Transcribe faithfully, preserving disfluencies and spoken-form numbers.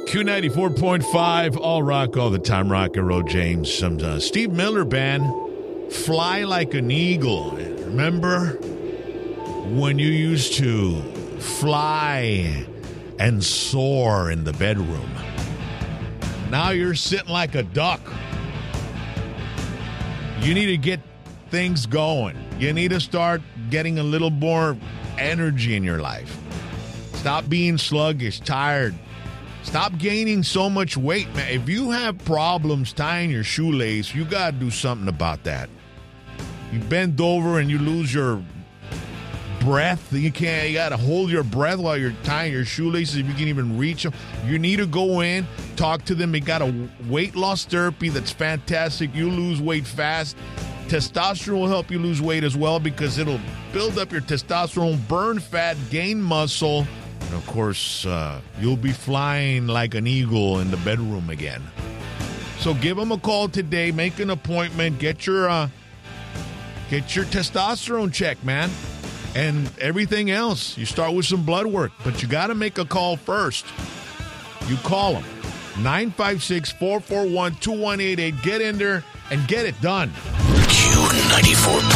Q ninety-four point five, all rock, all the time, rock and roll, James. Some uh, Steve Miller Band, Fly Like an Eagle. Remember when you used to fly and soar in the bedroom? Now you're sitting like a duck. You need to get things going. You need to start getting a little more energy in your life. Stop being sluggish, tired. Stop gaining so much weight, man. If you have problems tying your shoelace, you got to do something about that. You bend over and you lose your breath. You can't, you got to hold your breath while you're tying your shoelaces if you can even reach them. You need to go in, talk to them. They got a weight loss therapy that's fantastic. You lose weight fast. Testosterone will help you lose weight as well because it'll build up your testosterone, burn fat, gain muscle. And, of course, uh, you'll be flying like an eagle in the bedroom again. So give them a call today. Make an appointment. Get your uh, get your testosterone check, man. And everything else. You start with some blood work. But you got to make a call first. You call them. nine five six, four four one, two one eight eight. Get in there and get it done. Q ninety-four